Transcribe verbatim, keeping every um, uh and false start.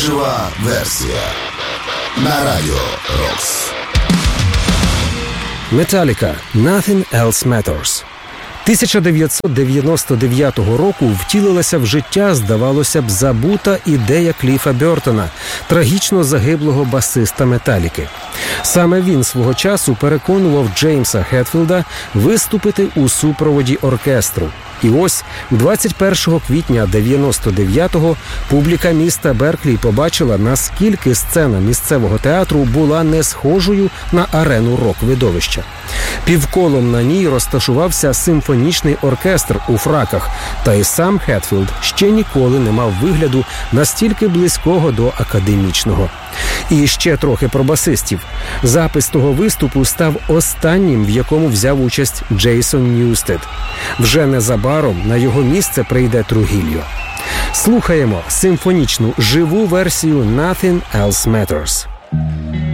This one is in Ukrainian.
Жива версія на Радіо Рокс. Metallica «Nothing Else Matters». тисяча дев'ятсот дев'яносто дев'ятого року втілилася в життя, здавалося б, забута ідея Кліфа Бертона, трагічно загиблого басиста «Металіки». Саме він свого часу переконував Джеймса Хетфілда виступити у супроводі оркестру. І ось двадцять першого квітня дев'яносто дев'ятого публіка міста Берклі побачила, наскільки сцена місцевого театру була не схожою на арену рок-видовища. Півколом на ній розташувався симфонічний оркестр у фраках, та й сам Хетфілд ще ніколи не мав вигляду настільки близького до академічного. І ще трохи про басистів. Запис того виступу став останнім, в якому взяв участь Джейсон Ньюстед. Вже незабаром на його місце прийде Трухільо. Слухаємо симфонічну живу версію «Nothing Else Matters».